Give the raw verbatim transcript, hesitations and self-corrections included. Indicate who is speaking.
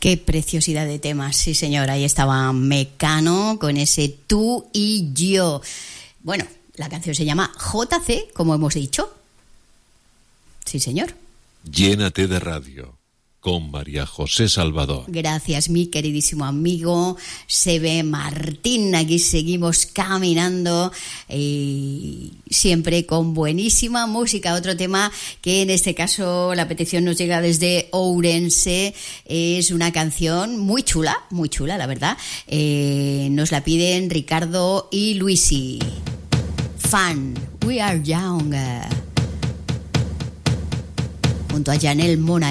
Speaker 1: Qué preciosidad de temas, sí señor, ahí estaba Mecano con ese Tú y Yo. Bueno, la canción se llama J C, como hemos dicho. Sí señor.
Speaker 2: Llénate de radio, con María José Salvador.
Speaker 1: Gracias, mi queridísimo amigo Sebe Martín. Aquí seguimos caminando, eh, siempre con buenísima música. Otro tema que en este caso la petición nos llega desde Ourense. Es una canción muy chula, muy chula, la verdad. Eh, nos la piden Ricardo y Luisi. Fan, We Are Young. Junto a Janelle Mona.